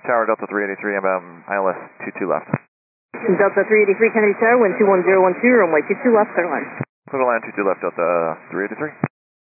Tower Delta 383, ILS 22 left. Delta 383 Kennedy Tower, wind 21012, runway 22 left, clear line. Clear line 22 left, Delta 383.